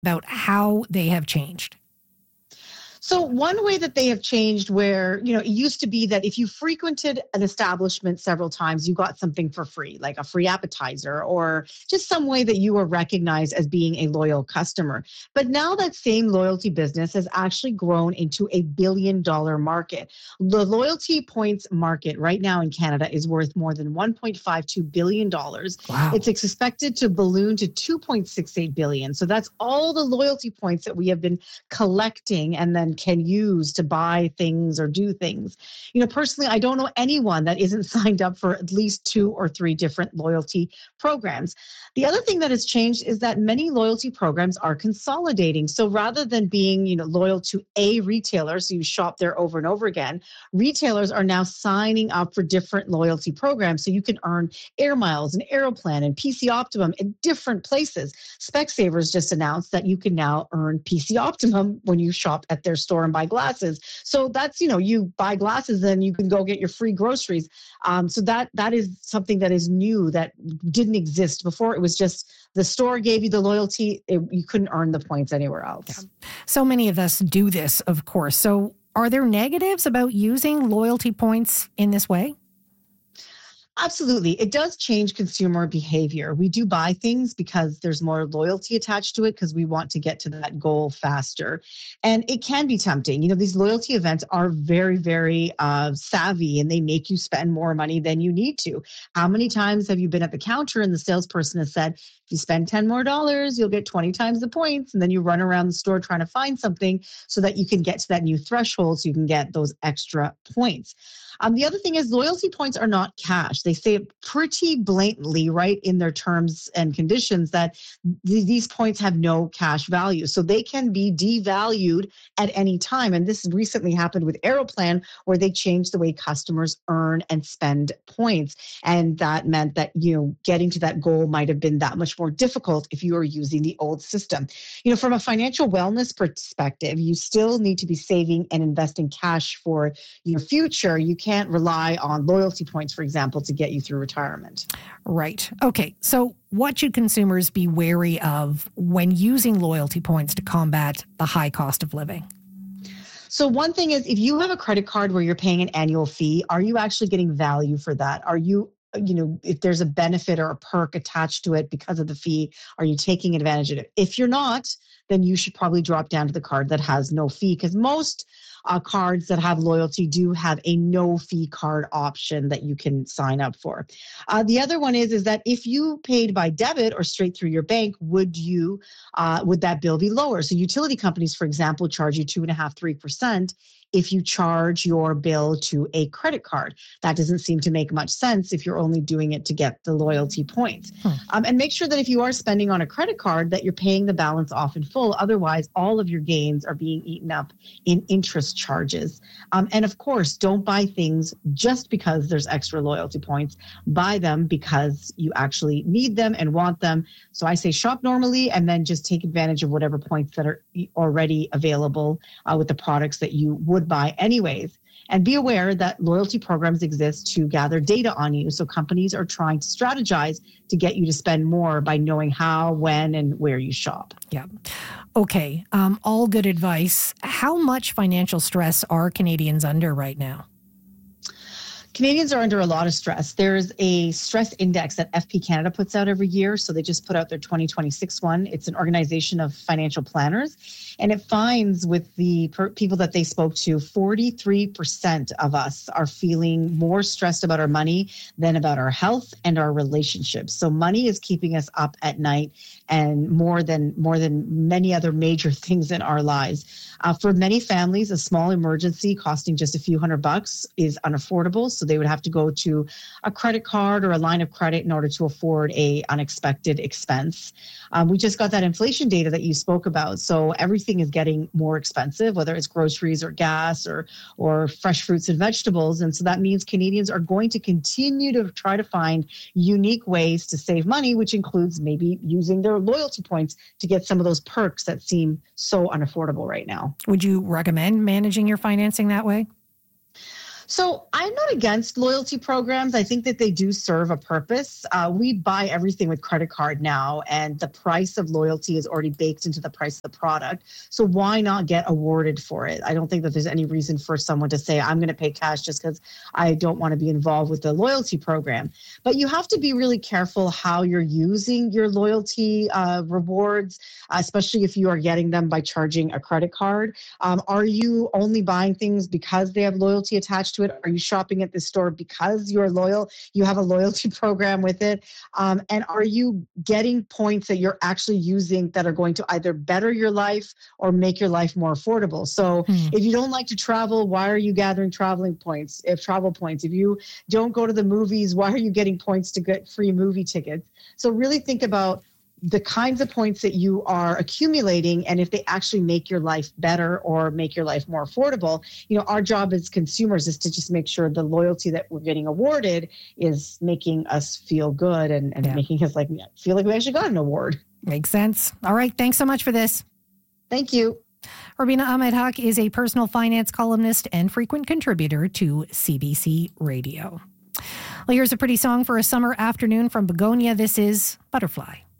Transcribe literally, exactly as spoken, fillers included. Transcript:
about how they have changed? So one way that they have changed where, you know, it used to be that if you frequented an establishment several times, you got something for free, like a free appetizer or just some way that you were recognized as being a loyal customer. But now that same loyalty business has actually grown into a billion dollar market. The loyalty points market right now in Canada is worth more than one point five two billion dollars. Wow. It's expected to balloon to two point six eight billion dollars. So that's all the loyalty points that we have been collecting and then can use to buy things or do things. You know, personally, I don't know anyone that isn't signed up for at least two or three different loyalty programs. The other thing that has changed is that many loyalty programs are consolidating. So rather than being, you know, loyal to a retailer, so you shop there over and over again, retailers are now signing up for different loyalty programs. So you can earn Air Miles and Aeroplan and P C Optimum in different places. Specsavers just announced that you can now earn P C Optimum when you shop at their store and buy glasses. So that's, you know, you buy glasses, then you can go get your free groceries. Um, so that that is something that is new that didn't exist before. It was just the store gave you the loyalty. It, you couldn't earn the points anywhere else. Yeah. So many of us do this, of course. So are there negatives about using loyalty points in this way? Absolutely. It does change consumer behavior. We do buy things because there's more loyalty attached to it because we want to get to that goal faster. And it can be tempting. You know, these loyalty events are very, very uh, savvy and they make you spend more money than you need to. How many times have you been at the counter and the salesperson has said, if you spend ten more dollars, you'll get twenty times the points. And then you run around the store trying to find something so that you can get to that new threshold so you can get those extra points. Um, the other thing is loyalty points are not cash. They say it pretty blatantly right in their terms and conditions that th- these points have no cash value. So they can be devalued at any time. And this recently happened with Aeroplan where they changed the way customers earn and spend points. And that meant that, you know, getting to that goal might have been that much more difficult if you were using the old system. You know, from a financial wellness perspective, you still need to be saving and investing cash for your future. You can't rely on loyalty points, for example, to get you through retirement. Right. Okay. So what should consumers be wary of when using loyalty points to combat the high cost of living? So one thing is if you have a credit card where you're paying an annual fee, are you actually getting value for that? Are you, you know, if there's a benefit or a perk attached to it because of the fee, are you taking advantage of it? If you're not, then you should probably drop down to the card that has no fee because most Uh, cards that have loyalty do have a no fee card option that you can sign up for. Uh, the other one is, is that if you paid by debit or straight through your bank, would you, uh, would that bill be lower? So utility companies, for example, charge you two and a half, three percent if you charge your bill to a credit card. That doesn't seem to make much sense if you're only doing it to get the loyalty points. Hmm. Um, and make sure that if you are spending on a credit card, that you're paying the balance off in full. Otherwise, all of your gains are being eaten up in interest charges. Um, and of course, don't buy things just because there's extra loyalty points. Buy them because you actually need them and want them. So I say shop normally and then just take advantage of whatever points that are already available uh, with the products that you would buy anyways. And be aware that loyalty programs exist to gather data on you. So companies are trying to strategize to get you to spend more by knowing how, when, and where you shop. Yeah. Okay. Um, all good advice. How much financial stress are Canadians under right now? Canadians are under a lot of stress. There's a stress index that F P Canada puts out every year. So they just put out their twenty twenty-six one. It's an organization of financial planners. And it finds with the per- people that they spoke to, forty-three percent of us are feeling more stressed about our money than about our health and our relationships. So money is keeping us up at night and more than more than many other major things in our lives. Uh, for many families, a small emergency costing just a few hundred bucks is unaffordable. So they would have to go to a credit card or a line of credit in order to afford a unexpected expense. Um, we just got that inflation data that you spoke about. So everything is getting more expensive, whether it's groceries or gas or, or fresh fruits and vegetables. And so that means Canadians are going to continue to try to find unique ways to save money, which includes maybe using their loyalty points to get some of those perks that seem so unaffordable right now. Would you recommend managing your financing that way? So I'm not against loyalty programs. I think that they do serve a purpose. Uh, we buy everything with credit card now, and the price of loyalty is already baked into the price of the product. So why not get awarded for it? I don't think that there's any reason for someone to say, I'm going to pay cash just because I don't want to be involved with the loyalty program. But you have to be really careful how you're using your loyalty uh, rewards, especially if you are getting them by charging a credit card. Um, are you only buying things because they have loyalty attached to it? Are you shopping at the store because you're loyal? You have a loyalty program with it? Um, and are you getting points that you're actually using that are going to either better your life or make your life more affordable? So hmm. if you don't like to travel, why are you gathering traveling points? If travel points, if you don't go to the movies, why are you getting points to get free movie tickets? So really think about the kinds of points that you are accumulating and if they actually make your life better or make your life more affordable. You know, our job as consumers is to just make sure the loyalty that we're getting awarded is making us feel good and, and yeah. making us like feel like we actually got an award. Makes sense. All right. Thanks so much for this. Thank you. Rubina Ahmed-Haq is a personal finance columnist and frequent contributor to C B C Radio. Well, here's a pretty song for a summer afternoon from Begonia. This is Butterfly.